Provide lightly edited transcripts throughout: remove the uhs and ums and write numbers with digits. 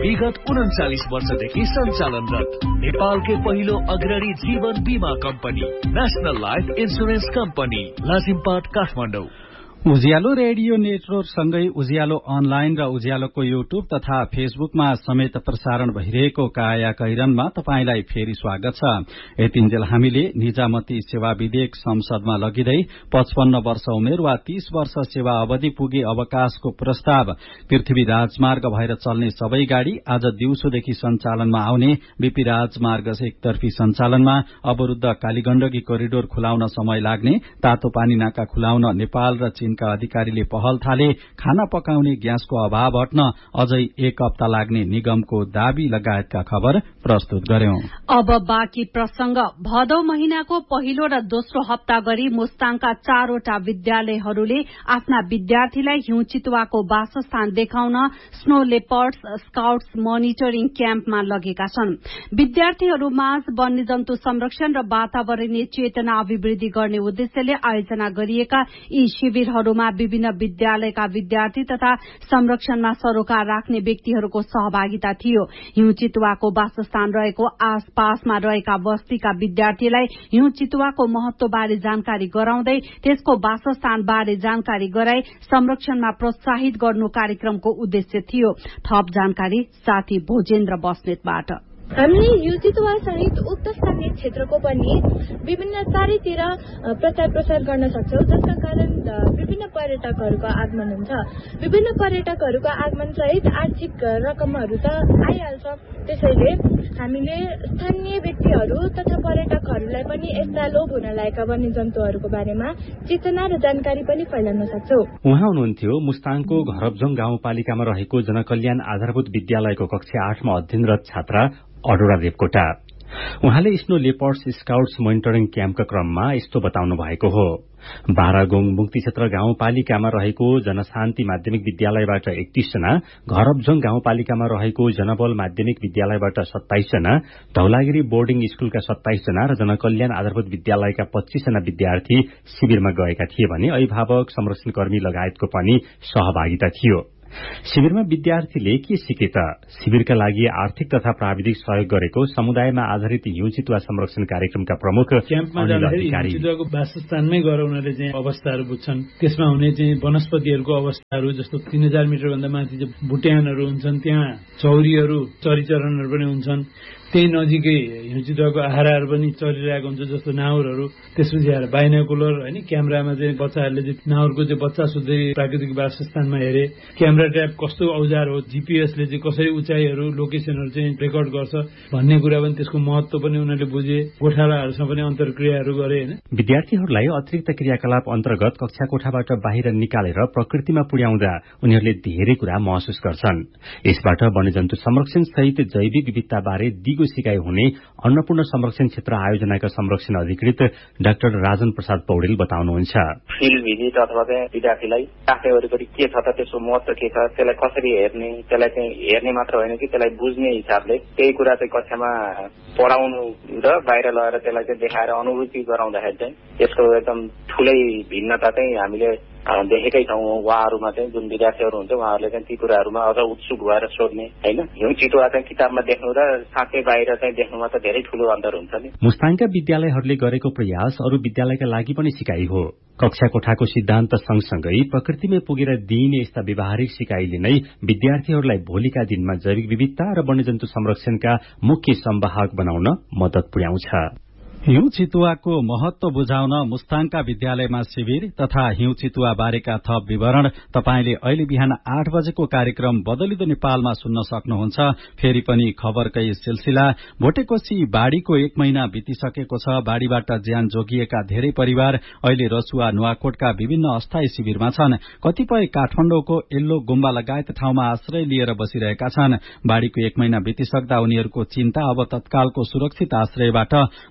विगत 39 वर्षदेखि सञ्चालनरत नेपालकै पहिलो अग्रणी जीवन बीमा company national life insurance company Lazimpat Kathmandu. उज्यालो रेडियो नेटवर्क सँगै उज्यालो अनलाइन र उज्यालोको युट्युब तथा फेसबुकमा समेत प्रसारण भइरहेको काया कैरनमा तपाईंलाई फेरि स्वागत छ। यतिन्जेल हामीले निजामती सेवा विधेयक संसदमा लगिँदै 55 वर्ष उमेर वा 30 वर्ष सेवा अवधि पुगे अवकाशको प्रस्ताव पृथ्वी राजमार्ग भएर चल्ने सबै गाड़ी आज दिउँसोदेखि सञ्चालनमा आउने बीपी राजमार्ग एकतर्फी सञ्चालनमा अवरूद्ध कालीगण्डकी कोरिडोर खुलाउन समय लाग्ने तातो पानी नाका खुलाउन नेपाल र चीन का अधिकारीले पहल थाले खाना पकाउने ग्यासको अभाव हट्न अझै 1 हप्ता लाग्ने निगमको दावी लगायतका खबर प्रस्तुत गर्यौं। अब बाँकी प्रसंग। भदौ महिनाको पहिलो र दोस्रो हप्ता गरी मुस्ताङका 4वटा विद्यालयहरूले आफ्ना विद्यार्थीलाई हिउँ चितुवाको वासस्थान देखाउन स्नो लेपर्ड्स स्काउट्स मोनिटरिङ क्याम्पमा लगेका छन्। विद्यार्थीहरूमाझ वन्यजन्तु संरक्षण र वातावरणीय चेतना अभिवृद्धि गर्ने उद्देश्यले आयोजना गरिएका यी शिविरहरूमा विभिन्न विद्यालयका विद्यार्थी तथा संरक्षणमा सरोकार राख्ने व्यक्तिहरूको सहभागिता थियो। हिउँ चितुवाको वासस्थान रहेको आसपासमा रहेका बस्तीका विद्यार्थीलाई हिउँ चितुवाको महत्वबारे जानकारी गराउँदै त्यसको वासस्थान बारे जानकारी गराई संरक्षणमा प्रोत्साहित गर्नु कार्यक्रमको उद्देश्य थियो। थप जानकारी साथी भोजेन्द्र बस्नेतबाट। हामीले यो चितुवा सहित उक्त स्थानीय क्षेत्रको पनि विभिन्न चारैतिर प्रचार प्रसार गर्न सक्छौं, जसका कारण विभिन्न पर्यटकहरूको आगमन हुन्छ। विभिन्न पर्यटकहरूको आगमन सहित आर्थिक रकमहरू त आइहाल्छ। त्यसैले हामीले स्थानीय व्यक्तिहरू तथा पर्यटकहरूलाई पनि यस्ता लोभ हुन लागेका वन्यजन्तुहरूको बारेमा चेतना र जानकारी पनि फैलाउन सक्छौं। उहाँ हुनुहुन्थ्यो मुस्ताङको घरबजोङ गाउँपालिकामा रहेको जनकल्याण आधारभूत विद्यालयको कक्षा 8 मा अध्ययनरत छात्रा अडोरा देवकोटा। उहाँले स्नो लेपर्ड्स स्काउट्स मोनिटरिङ क्याम्पका क्रममा यस्तो बताउनु भएको हो। बारागोङ मुक्ति क्षेत्र गाउँपालिकामा रहेको जनशान्ति माध्यमिक विद्यालयबाट 31 जना, घरबजोङ गाउँपालिकामा रहेको जनबल माध्यमिक विद्यालयबाट 27 जना, धौलागिरी बोर्डिङ स्कूलका 27 जना र जनकल्याण आधारभूत विद्यालयका 25 जना विद्यार्थी शिविरमा गएका थिए भने अभिभावक संरक्षणकर्मी लगायतको पनि सहभागिता थियो। शिविरमा विद्यार्थीले के सिके त? शिविरका लागि आर्थिक तथा प्राविधिक सहयोग गरेको समुदायमा आधारित हिउँ चितुवा संरक्षण कार्यक्रमका प्रमुख क्याम्पमा जाँदाखेरि हिउँ चितुवाको वासस्थानमै गएर उनीहरूले चाहिँ अवस्थाहरू बुझ्छन्। त्यसमा हुने चाहिँ वनस्पतिहरूको अवस्थाहरू, जस्तो 3000 मिटर भन्दा माथि भुट्यानहरू हुन्छन्, त्यहाँ चौरीहरू चरीचरणहरू पनि हुन्छन्। त्यही नजिकै हिउँ चितुवाको आहाराहरू पनि चलिरहेको हुन्छ, जस्तो नाउरहरू। त्यसपछि आएर बाइनोकुलर हैन, क्यामेरामा चाहिँ बच्चाहरूले चाहिँ नाउरको चाहिँ बच्चा सुत्दै प्राकृतिक वासस्थानमा हेरे। क्यामेरा ट्र्याप कस्तो औजार हो, जीपीएसले चाहिँ कसरी उचाइहरू लोकेसनहरू चाहिँ रेकर्ड गर्छ भन्ने कुरा पनि, त्यसको महत्व पनि उनीहरूले बुझे। गोठालाहरूसँग पनि अन्तर्क्रियाहरू गरे हैन। विद्यार्थीहरूलाई अतिरिक्त क्रियाकलाप अन्तर्गत कक्षा कोठाबाट बाहिर निकालेर प्रकृतिमा पुर्याउँदा उनीहरूले धेरै कुरा महसुस गर्छन्। यसबाट वन्यजन्तु संरक्षण सहित जैविक विविधता बारे दिगो सिकाइ हुने अन्नपूर्ण संरक्षण क्षेत्र आयोजनाका संरक्षण अधिकृत डाक्टर राजन प्रसाद पौडेल बताउनुहुन्छ। फिल्ड भिजिट अथवा चाहिँ विद्यार्थीलाई आफ्नै वरिपरि के छ त, त्यसको महत्व के छ, त्यसलाई कसरी हेर्ने, त्यसलाई चाहिँ हेर्ने मात्र होइन कि त्यसलाई बुझ्ने हिसाबले त्यही कुरा चाहिँ कक्षामा पढाउनु र बाहिर लगेर त्यसलाई चाहिँ देखाएर अनुभूति गराउँदाखेरि चाहिँ यसको एकदम ठूलै भिन्नता चाहिँ हामीले देखेकै छौँ। उहाँहरूमा चाहिँ जुन विद्यार्थीहरू हुन्छ उहाँहरूले चाहिँ ती कुराहरूमा अझ उत्सुक भएर सोध्ने होइन। हिउँ चितुवा चाहिँ किताबमा देख्नु र साँच्चै बाहिर चाहिँ देख्नुमा त धेरै ठूलो अन्तर हुन्छ नि। मुस्ताङका विद्यालयहरूले गरेको प्रयास अरू विद्यालयका लागि पनि सिकाइ हो। कक्षा कोठाको सिद्धान्त सँगसँगै प्रकृतिमै पुगेर दिइने यस्ता व्यवहारिक सिकाइले नै विद्यार्थीहरूलाई भोलिका दिनमा जैविक विविधता र वन्यजन्तु संरक्षणका मुख्य संवाहक बनाउन मद्दत पुर्याउँछ। हिउँ चितुवाको महत्व बुझाउन मुस्ताङका विद्यालयमा शिविर तथा हिउँ चितुवा बारेका थप विवरण तपाईंले अहिले बिहान 8 बजेको कार्यक्रम बदलिदो नेपालमा सुन्न सक्नुहुन्छ। फेरि पनि खबरकै सिलसिला। भोटेकोशी बाढ़ीको 1 महिना बितिसकेको छ। बाढ़ीबाट ज्यान जोगिएका धेरै परिवार अहिले रसुवा नुवाकोटका विभिन्न अस्थायी शिविरमा छन्। कतिपय काठमाडौँको एल्लो गुम्बा लगायत ठाउँमा आश्रय लिएर बसिरहेका छन्। बाढ़ीको 1 महिना बितिसक्दा उनीहरूको चिन्ता अब तत्कालको सुरक्षित आश्रयबाट भविष्य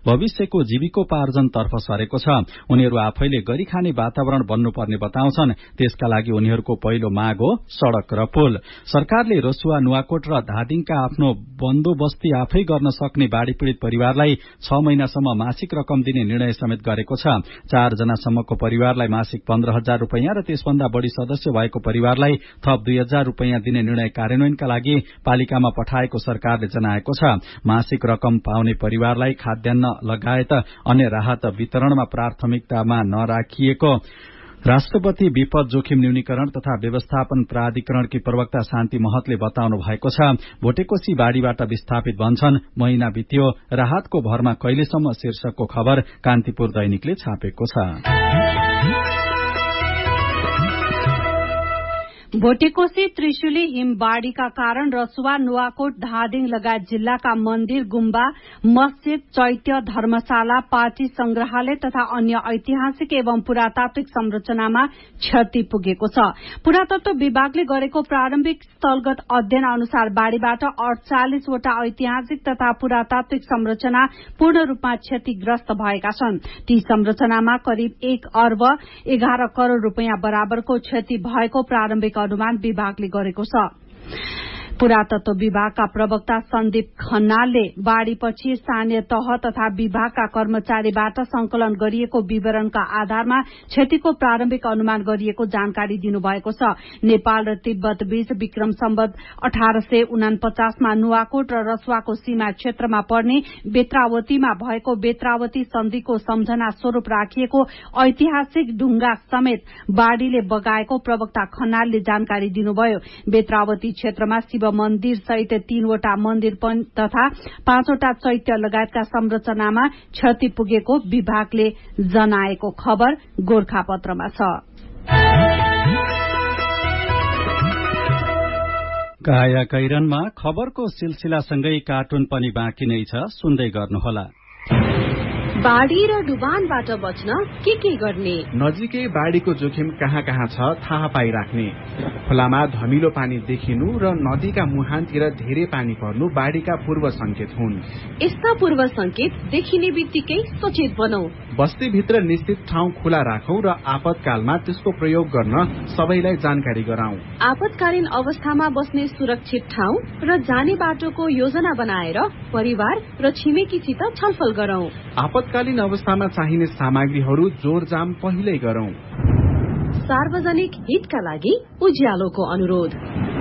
भविष्यको जीविकोपार्जनतर्फ सरेको छ। उनीहरू आफैले गरी खाने वातावरण बन्नुपर्ने बताउँछन्। त्यसका लागि उनीहरूको पहिलो माग हो सड़क र पुल। सरकारले रसुवा, नुवाकोट र धादिङका आफ्नो बन्दोबस्ती आफै गर्न सक्ने बाढ़ी पीड़ित परिवारलाई 6 महिनासम्म मासिक रकम दिने निर्णय समेत गरेको छ। 4 जनासम्मको परिवारलाई मासिक 15,000 रूपैयाँ र त्यसभन्दा बढ़ी सदस्य भएको परिवारलाई थप 2,000 रूपैयाँ दिने निर्णय कार्यान्वयनका लागि पालिकामा पठाएको सरकारले जनाएको छ। मासिक रकम पाउने परिवारलाई खाद्यान्न लगायत अन्य राहत वितरणमा प्राथमिकतामा नराखिएको राष्ट्रपति विपद जोखिम न्यूनीकरण तथा व्यवस्थापन प्राधिकरणकी प्रवक्ता शान्ति महतले बताउनु भएको छ। भोटेकोशी बाढ़ीबाट विस्थापित भन्छन्, महिना बित्यो राहतको भरमा कहिलेसम्म शीर्षकको खबर कान्तिपुर दैनिकले छापेको छ। भोटेकोशी त्रिशुली हिमबाढ़ीका कारण रसुवा, नुवाकोट, धादिङ लगायत जिल्लाका मन्दिर, गुम्बा, मस्जिद, चैत्य, धर्मशाला, पार्टी संग्रहालय तथा अन्य ऐतिहासिक एवं पुरातात्विक संरचनामा क्षति पुगेको छ। पुरातत्व विभागले गरेको प्रारम्भिक स्थलगत अध्ययन अनुसार बाढ़ीबाट 48 वटा ऐतिहासिक तथा पुरातात्विक संरचना पूर्ण रूपमा क्षतिग्रस्त भएका छन्। ती संरचनामा करिब 1 अर्ब 11 करोड़ रूपैयाँ बराबरको क्षति भएको प्रारम्भिक अनुमान विभागले गरेको छ। पुरातत्व विभागका प्रवक्ता सन्दीप खन्नालले बाढ़ीपछि स्थानीय तह तथा विभागका कर्मचारीबाट संकलन गरिएको विवरणका आधारमा क्षतिको प्रारम्भिक अनुमान गरिएको जानकारी दिनुभएको छ। नेपाल र तिब्बत बीच विक्रम सम्वत 1849मा नुवाकोट र रसुवाको सीमा क्षेत्रमा पर्ने बेत्रावतीमा भएको बेत्रावती सन्धिको सम्झना स्वरूप राखिएको ऐतिहासिक ढुंगा समेत बाढ़ीले बगाएको प्रवक्ता खन्नालले जानकारी दिनुभयो। बेत्रावती क्षेत्रमा शिव मन्दिर सहित 3 वटा मन्दिर तथा 5 वटा चैत्य लगायतका संरचनामा क्षति पुगेको विभागले जनाएको खबर गोरखापत्रमा छ। काया कैरनमा खबरको सिलसिलासँगै कार्टुन पनि बाँकी नै छ, सुन्दै गर्नुहोला। बाढ़ी र डुबानबाट बच्न के गर्ने? नजिकै बाढ़ीको जोखिम कहाँ कहाँ छ थाहा पाइराख्ने। खोलामा धमिलो पानी देखिनु र नदीका मुहानतिर धेरै पानी पर्नु बाढ़ीका पूर्व संकेत हुन्। यस्ता पूर्व संकेत देखिने बित्तिकै सचेत बनौ। बस्तीभित्र निश्चित ठाउँ खुला राखौं र आपतकालमा त्यसको प्रयोग गर्न सबैलाई जानकारी गराउँ। आपतकालीन अवस्थामा बस्ने सुरक्षित ठाउँ र जाने बाटोको योजना बनाएर परिवार र छिमेकीसित छलफल गरौं। आपतकालीन अवस्थामा चाहिने सामग्रीहरू जोरजाम पहिल्यै गरौं। सार्वजनिक हितका लागि उज्यालोको अनुरोध।